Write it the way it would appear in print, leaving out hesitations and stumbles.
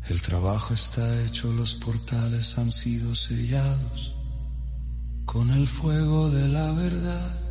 El trabajo está hecho, los portales han sido sellados con el fuego de la verdad.